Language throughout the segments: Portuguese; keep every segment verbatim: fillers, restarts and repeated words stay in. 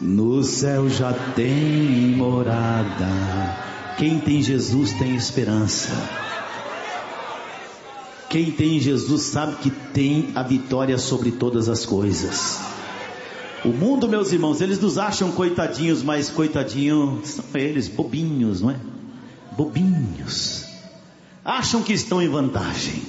No céu já tem morada. Quem tem Jesus tem esperança. Quem tem Jesus sabe que tem a vitória sobre todas as coisas. O mundo, meus irmãos, eles nos acham coitadinhos, mas coitadinhos são eles, bobinhos, não é? Bobinhos. Acham que estão em vantagem.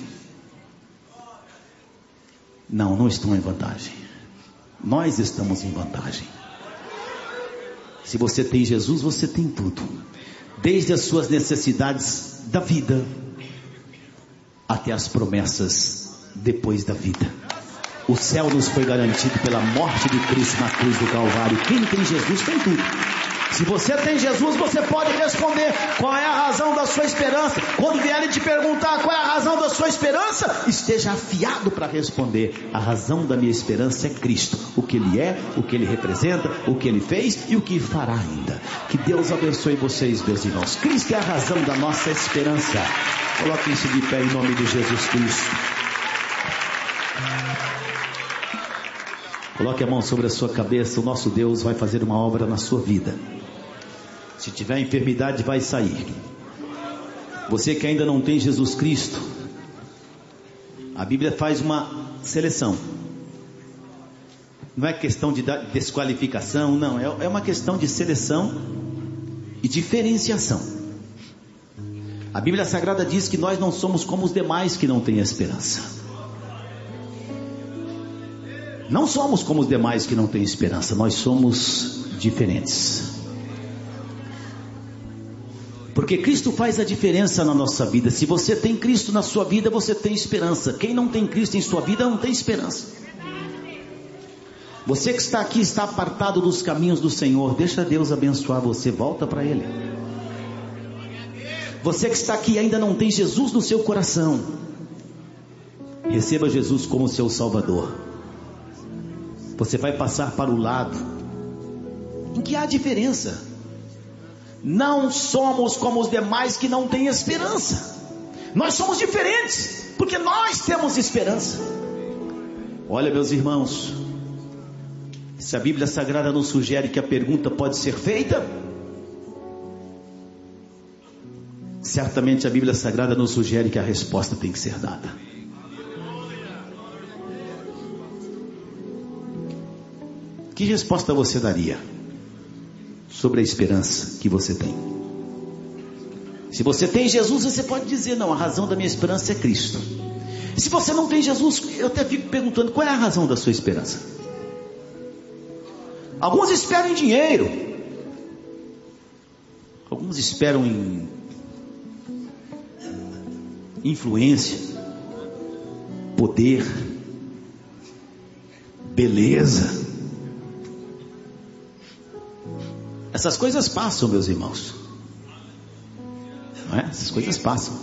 Não, não estão em vantagem. Nós estamos em vantagem. Se você tem Jesus, você tem tudo. Desde as suas necessidades da vida até as promessas depois da vida. O céu nos foi garantido pela morte de Cristo na cruz do Calvário. Quem tem Jesus tem tudo. Se você tem Jesus, você pode responder qual é a razão da sua esperança. Quando vierem te perguntar qual é a razão da sua esperança, esteja afiado para responder. A razão da minha esperança é Cristo. O que Ele é, o que Ele representa, o que Ele fez e o que fará ainda. Que Deus abençoe vocês, meus irmãos. Cristo é a razão da nossa esperança. Coloquem-se de pé em nome de Jesus Cristo. Coloque a mão sobre a sua cabeça. O nosso Deus vai fazer uma obra na sua vida. Se tiver enfermidade, vai sair. Você que ainda não tem Jesus Cristo, a Bíblia faz uma seleção. Não é questão de desqualificação, não. É uma questão de seleção e diferenciação. A Bíblia Sagrada diz que nós não somos como os demais que não têm esperança. Não somos como os demais que não têm esperança. Nós somos diferentes. Porque Cristo faz a diferença na nossa vida. Se você tem Cristo na sua vida, você tem esperança. Quem não tem Cristo em sua vida não tem esperança. Você que está aqui está apartado dos caminhos do Senhor. Deixa Deus abençoar você. Volta para Ele. Você que está aqui e ainda não tem Jesus no seu coração, receba Jesus como seu Salvador. Você vai passar para o lado em que há diferença. Não somos como os demais que não têm esperança. Nós somos diferentes, porque nós temos esperança. Olha, meus irmãos, se a Bíblia Sagrada nos sugere que a pergunta pode ser feita, certamente a Bíblia Sagrada nos sugere que a resposta tem que ser dada. Que resposta você daria sobre a esperança que você tem? Se você tem Jesus, você pode dizer: não, a razão da minha esperança é Cristo. Se você não tem Jesus, eu até fico perguntando: qual é a razão da sua esperança? Alguns esperam em dinheiro, alguns esperam em influência, poder, beleza. Essas coisas passam, meus irmãos. Não é? Essas coisas passam.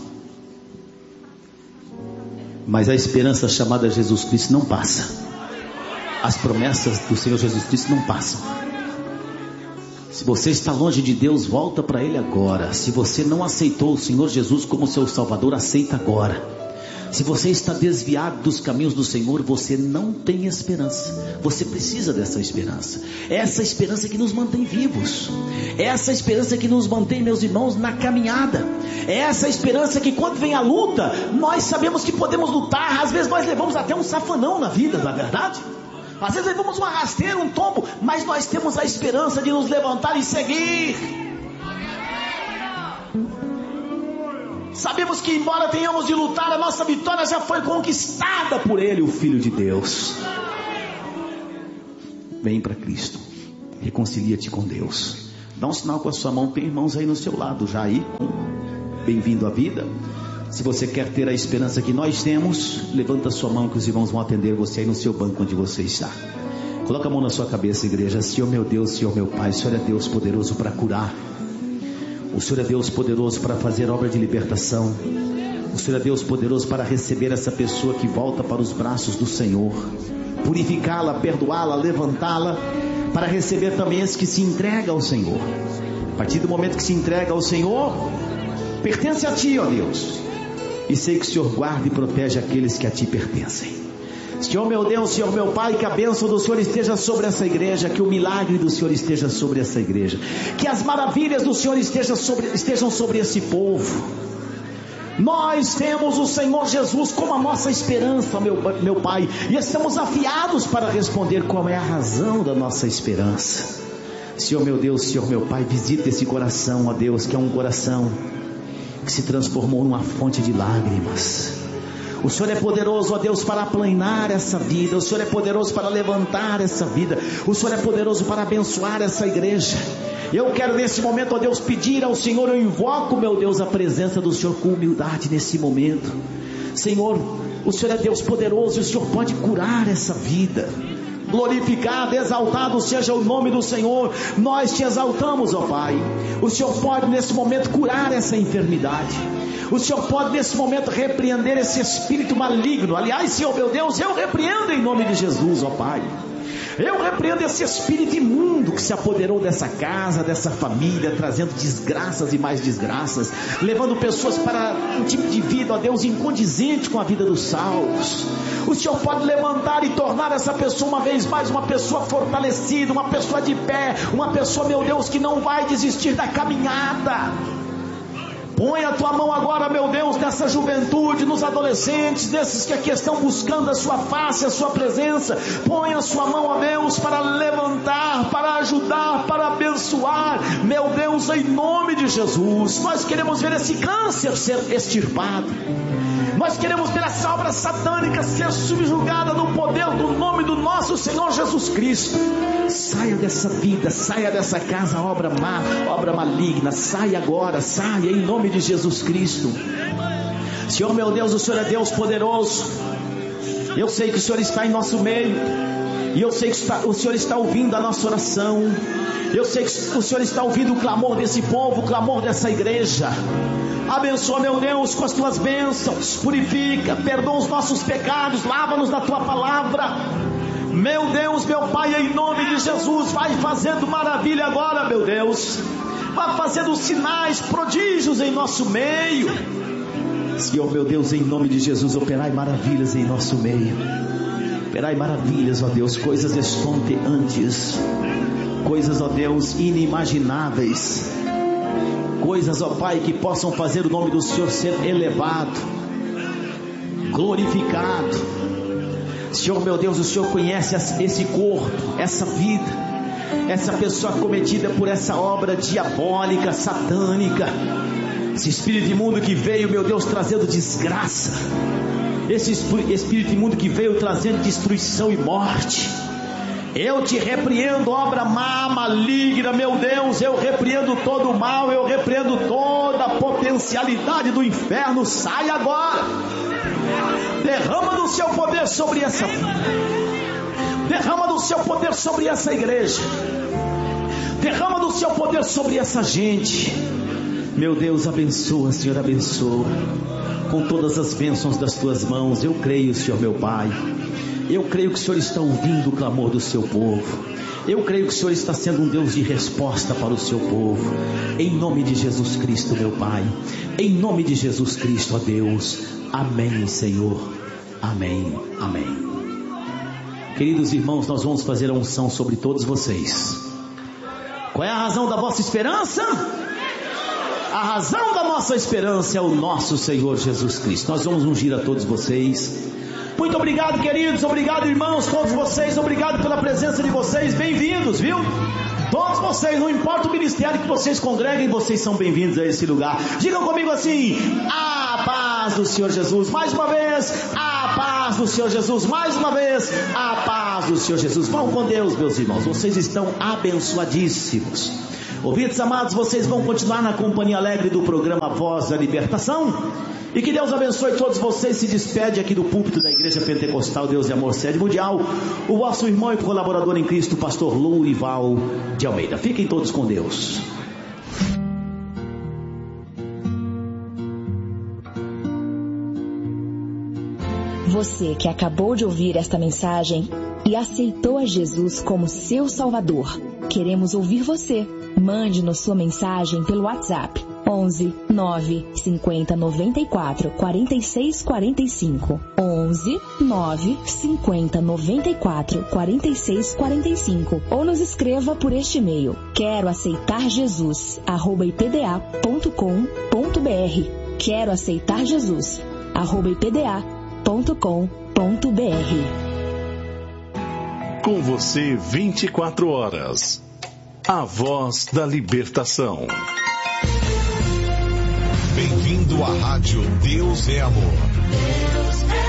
Mas a esperança chamada Jesus Cristo não passa. As promessas do Senhor Jesus Cristo não passam. Se você está longe de Deus, volta para Ele agora. Se você não aceitou o Senhor Jesus como seu Salvador, aceita agora. Se você está desviado dos caminhos do Senhor, você não tem esperança. Você precisa dessa esperança. É essa esperança que nos mantém vivos. É essa esperança que nos mantém, meus irmãos, na caminhada. É essa esperança que quando vem a luta, nós sabemos que podemos lutar. Às vezes nós levamos até um safanão na vida, não é verdade? Às vezes levamos uma rasteira, um tombo, mas nós temos a esperança de nos levantar e seguir. Sabemos que embora tenhamos de lutar, a nossa vitória já foi conquistada por Ele, o Filho de Deus. Vem para Cristo, reconcilia-te com Deus. Dá um sinal com a sua mão. Tem irmãos aí no seu lado já aí, bem-vindo à vida. Se você quer ter a esperança que nós temos, levanta a sua mão que os irmãos vão atender você aí no seu banco onde você está. Coloca a mão na sua cabeça, igreja. Senhor meu Deus, Senhor meu Pai, o Senhor é Deus poderoso para curar. O Senhor é Deus poderoso para fazer obra de libertação. O Senhor é Deus poderoso para receber essa pessoa que volta para os braços do Senhor, purificá-la, perdoá-la, levantá-la, para receber também esse que se entrega ao Senhor. A partir do momento que se entrega ao Senhor, pertence a Ti, ó Deus. E sei que o Senhor guarda e protege aqueles que a Ti pertencem. Senhor meu Deus, Senhor meu Pai, que a bênção do Senhor esteja sobre essa igreja, que o milagre do Senhor esteja sobre essa igreja, que as maravilhas do Senhor estejam sobre, estejam sobre esse povo. Nós temos o Senhor Jesus como a nossa esperança, meu, meu Pai, e estamos afiados para responder qual é a razão da nossa esperança. Senhor meu Deus, Senhor meu Pai, visita esse coração, ó Deus, que é um coração que se transformou numa fonte de lágrimas. O Senhor é poderoso, ó Deus, para aplanar essa vida. O Senhor é poderoso para levantar essa vida. O Senhor é poderoso para abençoar essa igreja. Eu quero nesse momento, ó Deus, pedir ao Senhor, eu invoco, meu Deus, a presença do Senhor com humildade nesse momento. Senhor, o Senhor é Deus poderoso e o Senhor pode curar essa vida. Glorificado, exaltado seja o nome do Senhor. Nós te exaltamos, ó Pai. O Senhor pode nesse momento curar essa enfermidade. O Senhor pode nesse momento repreender esse espírito maligno. Aliás, Senhor meu Deus, eu repreendo em nome de Jesus, ó Pai. Eu repreendo esse espírito imundo que se apoderou dessa casa, dessa família, trazendo desgraças e mais desgraças, levando pessoas para um tipo de vida, ó Deus, incondizente com a vida dos salvos. O Senhor pode levantar e tornar essa pessoa uma vez mais uma pessoa fortalecida, uma pessoa de pé, uma pessoa, meu Deus, que não vai desistir da caminhada. Põe a tua mão agora, meu Deus, nessa juventude, nos adolescentes, desses que aqui estão buscando a sua face, a sua presença. Põe a sua mão, ó Deus, para levantar, para ajudar, para abençoar. Meu Deus, em nome de Jesus, nós queremos ver esse câncer ser extirpado. Nós queremos ver essa obra satânica ser subjugada no poder do nome do nosso Senhor Jesus Cristo. Saia dessa vida, saia dessa casa, obra má, obra maligna. Saia agora, saia em nome de Jesus Cristo. Senhor meu Deus, o Senhor é Deus poderoso. Eu sei que o Senhor está em nosso meio, e eu sei que está, o Senhor está ouvindo a nossa oração. Eu sei que o Senhor está ouvindo o clamor desse povo, o clamor dessa igreja. Abençoa, meu Deus, com as tuas bênçãos. Purifica, perdoa os nossos pecados, lava-nos da tua palavra. Meu Deus, meu Pai, em nome de Jesus, vai fazendo maravilha agora, meu Deus. Vai fazendo sinais, prodígios em nosso meio. Senhor, meu Deus, em nome de Jesus, operai maravilhas em nosso meio. Operai maravilhas, ó Deus, coisas estonteantes, coisas, ó Deus, inimagináveis. Coisas, ó Pai, que possam fazer o nome do Senhor ser elevado, glorificado. Senhor meu Deus, o Senhor conhece esse corpo, essa vida, essa pessoa cometida por essa obra diabólica, satânica, esse espírito imundo que veio, meu Deus, trazendo desgraça, esse espírito imundo que veio trazendo destruição e morte. Eu te repreendo, obra má, maligna, meu Deus. Eu repreendo todo o mal, eu repreendo toda a potencialidade do inferno. Sai agora. Derrama do seu poder sobre essa Derrama do seu poder sobre essa igreja. Derrama do seu poder sobre essa gente. Meu Deus, abençoa, Senhor, abençoa. Com todas as bênçãos das tuas mãos, eu creio, Senhor meu Pai. Eu creio que o Senhor está ouvindo o clamor do seu povo. Eu creio que o Senhor está sendo um Deus de resposta para o seu povo. Em nome de Jesus Cristo, meu Pai. Em nome de Jesus Cristo, ó Deus. Amém, Senhor. Amém, amém. Queridos irmãos, nós vamos fazer a unção sobre todos vocês. Qual é a razão da vossa esperança? A razão da nossa esperança é o nosso Senhor Jesus Cristo. Nós vamos ungir a todos vocês. Muito obrigado, queridos, obrigado, irmãos, todos vocês, obrigado pela presença de vocês, bem-vindos, viu? Todos vocês, não importa o ministério que vocês congreguem, vocês são bem-vindos a esse lugar. Digam comigo assim: a paz do Senhor Jesus. Mais uma vez, a paz do Senhor Jesus. Mais uma vez, a paz do Senhor Jesus. Vão com Deus, meus irmãos, vocês estão abençoadíssimos. Ouvintes amados, vocês vão continuar na companhia alegre do programa Voz da Libertação. E que Deus abençoe todos vocês. Se despede aqui do púlpito da Igreja Pentecostal Deus e Amor Sede Mundial, o vosso irmão e colaborador em Cristo, pastor Lourival de Almeida. Fiquem todos com Deus. Você que acabou de ouvir esta mensagem e aceitou a Jesus como seu Salvador, queremos ouvir você. Mande-nos sua mensagem pelo WhatsApp onze nove cinquenta noventa e quatro quarenta e seis quarenta e cinco. onze nove cinquenta noventa e quatro quarenta e seis quarenta e cinco. Ou nos escreva por este e-mail: quero aceitar Jesus arroba ipda ponto com ponto br. Quero aceitar Jesus arroba ipda ponto com ponto br. Com você vinte e quatro horas. A Voz da Libertação. Bem-vindo à Rádio Deus é Amor. Deus é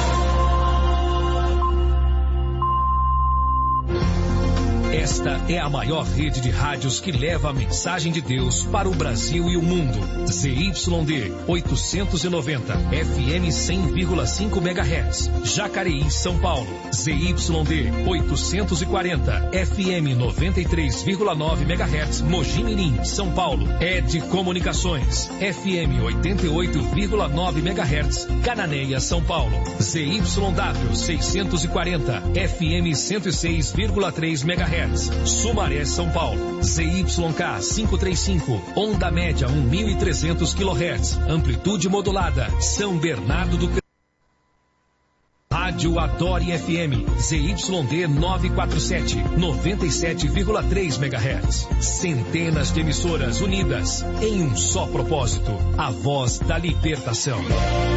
Esta é a maior rede de rádios que leva a mensagem de Deus para o Brasil e o mundo. Z Y D oitocentos e noventa, F M cem vírgula cinco megahertz, Jacareí, São Paulo. Z Y D oitocentos e quarenta, F M noventa e três vírgula nove megahertz, Mogi Mirim, São Paulo. Ed Comunicações, F M oitenta e oito vírgula nove megahertz, Cananéia, São Paulo. Z Y W seiscentos e quarenta, F M cento e seis vírgula três megahertz, Sumaré, São Paulo. Z Y K quinhentos e trinta e cinco, onda média mil e trezentos quilohertz, amplitude modulada, São Bernardo do Campo. Rádio Adore F M, Z Y D novecentos e quarenta e sete, noventa e sete vírgula três megahertz. Centenas de emissoras unidas em um só propósito: a voz da libertação.